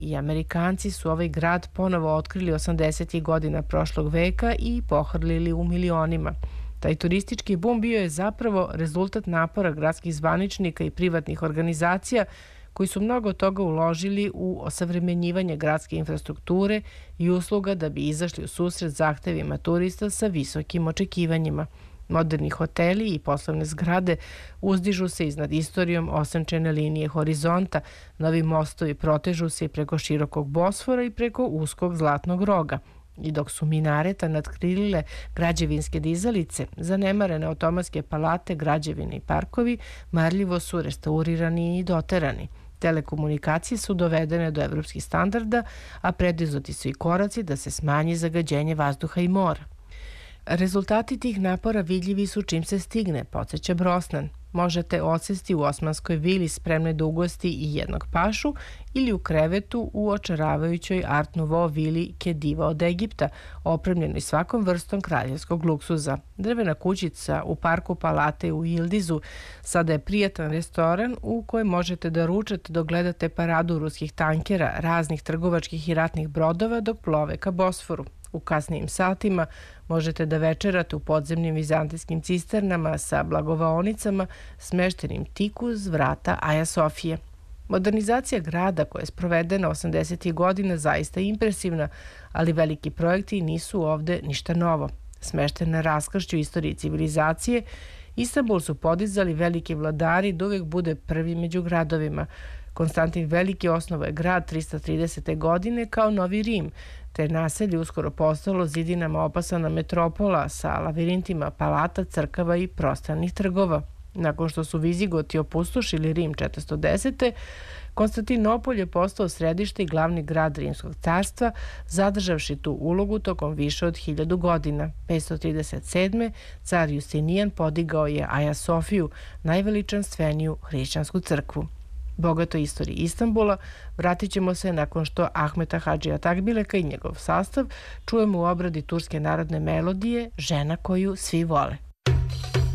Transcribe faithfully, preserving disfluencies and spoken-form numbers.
I Amerikanci su ovaj grad ponovo otkrili osamdesetih godina prošlog veka i pohrlili u milionima. Taj turistički bum bio je zapravo rezultat napora gradskih zvaničnika i privatnih organizacija koji su mnogo toga uložili u osavremenjivanje gradske infrastrukture i usluga da bi izašli u susret zahtevima turista sa visokim očekivanjima. Moderni hoteli i poslovne zgrade uzdižu se iznad istorijom osenčene linije horizonta, novi mostovi protežu se i preko širokog Bosfora i preko uskog Zlatnog roga. I dok su minareta nadkrilile građevinske dizalice, zanemarene otomanske palate, građevine i parkovi marljivo su restaurirani i doterani. Telekomunikacije su dovedene do evropskih standarda, a preduzeti su i koraci da se smanji zagađenje vazduha i mora. Rezultati tih napora vidljivi su čim se stigne, podsjeća Brosnan. Možete odsesti u osmanskoj vili spremne da ugosti i jednog pašu ili u krevetu u očaravajućoj Art Nouveau vili Kediva od Egipta, opremljenoj svakom vrstom kraljevskog luksuza. Drvena kućica u parku Palate u Ildizu sada je prijatan restoran u kojem možete da ručate dok gledate paradu ruskih tankera, raznih trgovačkih i ratnih brodova dok plove ka Bosforu. U kasnijim satima možete da večerate u podzemnim vizantijskim cisternama sa blagovaonicama smeštenim tik uz vrata Aja Sofije. Modernizacija grada koja je sprovedena osamdesetih godina zaista je impresivna, ali veliki projekti nisu ovde ništa novo. Smešten na raskršću istoriji civilizacije, Istanbul su podizali veliki vladari da uvijek bude prvi među gradovima. Konstantin Veliki osnovao je grad trista tridesete godine kao Novi Rim, te je naselje uskoro postalo zidinama opasana metropola sa lavirintima palata, crkava i prostranih trgova. Nakon što su Vizigoti opustošili Rim četiristo desete. Konstantinopolj je postao središte i glavni grad Rimskog carstva, zadržavši tu ulogu tokom više od hiljadu godina. petsto trideset sedme. car Justinijan podigao je Aja Sofiju, najveličanstveniju hrišćansku crkvu. Bogatoj istoriji Istanbula vratit ćemo se nakon što Ahmeta Hadžija Takbileka i njegov sastav čujemo u obradi turske narodne melodije Žena koju svi vole.